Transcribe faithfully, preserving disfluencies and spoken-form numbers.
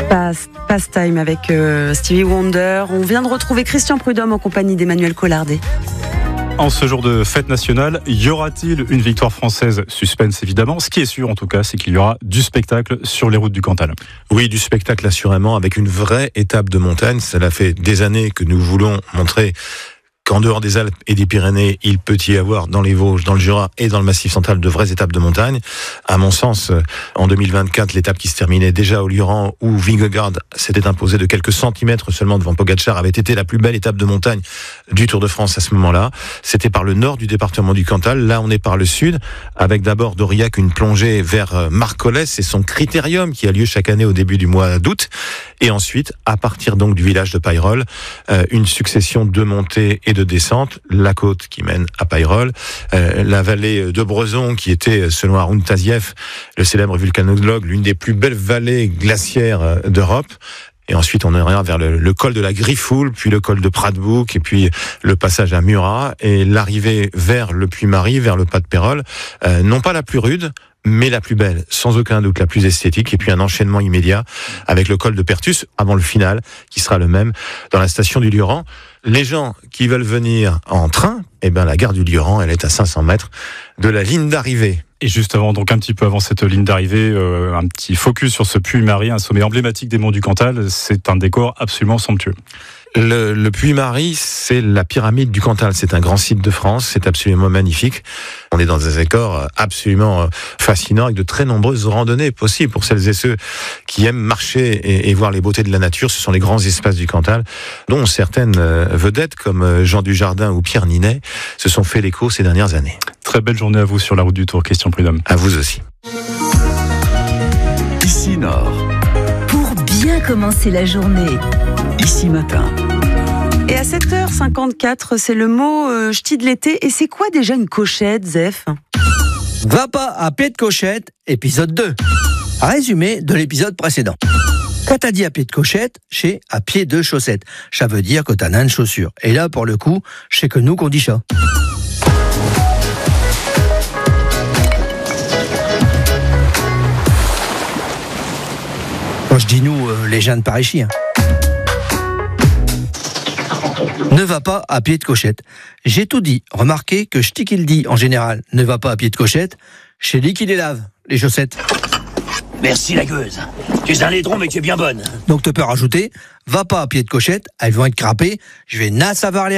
Past, Pastime avec euh, Stevie Wonder. On vient de retrouver Christian Prudhomme en compagnie d'Emmanuel Collardet. En ce jour de fête nationale, y aura-t-il une victoire française? Suspense évidemment. Ce qui est sûr en tout cas, c'est qu'il y aura du spectacle sur les routes du Cantal. Oui, du spectacle assurément, avec une vraie étape de montagne. Cela fait des années que nous voulons montrer qu'en dehors des Alpes et des Pyrénées, il peut y avoir dans les Vosges, dans le Jura et dans le Massif central de vraies étapes de montagne. À mon sens, en deux mille vingt-quatre, l'étape qui se terminait déjà au Lioran, où Vingegaard s'était imposé de quelques centimètres seulement devant Pogačar, avait été la plus belle étape de montagne du Tour de France à ce moment-là. C'était par le nord du département du Cantal. Là, on est par le sud, avec d'abord d'Aurillac une plongée vers Marcollès, c'est son critérium qui a lieu chaque année au début du mois d'août. Et ensuite, à partir donc du village de Payrolles, euh, une succession de montées et de descentes, la côte qui mène à Payrolles, euh, la vallée de Brezon qui était, selon Haroun Tazieff, le célèbre vulcanologue, l'une des plus belles vallées glaciaires d'Europe. Et ensuite, on ira vers le, le col de la Griffoul, puis le col de Pradbouc, et puis le passage à Murat, et l'arrivée vers le Puy-Marie, vers le pas de Pérols, euh, non pas la plus rude, mais la plus belle, sans aucun doute la plus esthétique, et puis un enchaînement immédiat avec le col de Pertus, avant le final, qui sera le même dans la station du Lioran. Les gens qui veulent venir en train, eh ben la gare du Lioran, elle est à cinq cents mètres de la ligne d'arrivée. Et juste avant, donc un petit peu avant cette ligne d'arrivée, euh, un petit focus sur ce Puy-Marie, un sommet emblématique des monts du Cantal. C'est un décor absolument somptueux. Le, le Puy-Marie, c'est la pyramide du Cantal. C'est un grand site de France, c'est absolument magnifique. On est dans des décors absolument fascinants avec de très nombreuses randonnées possibles pour celles et ceux qui aiment marcher et, et voir les beautés de la nature. Ce sont les grands espaces du Cantal, dont certaines vedettes comme Jean Dujardin ou Pierre Ninet se sont fait l'écho ces dernières années. Très belle journée à vous sur la route du Tour, Christian Prudhomme. À vous aussi. Ici Nord. Pour bien commencer la journée. Ici Matin. Et à sept heures cinquante-quatre, c'est le mot euh, ch'ti de l'été. Et c'est quoi déjà une cochette, Zef? Va pas à pied de cochette, épisode deux. Résumé de l'épisode précédent. Quand t'as dit à pied de cochette, c'est à pied de chaussette. Ça veut dire que t'as un de chaussures. Et là, pour le coup, c'est que nous qu'on dit ça. Quand je dis nous, euh, les gens de Paris, hein. Ne va pas à pied de cochette. J'ai tout dit. Remarquez que ch'ti qui le dit, en général, ne va pas à pied de cochette, c'est lui qui les lave, les chaussettes. Merci la gueuse. Tu es un laidron mais tu es bien bonne. Donc tu peux rajouter, va pas à pied de cochette, elles vont être crapées, je vais na savoir les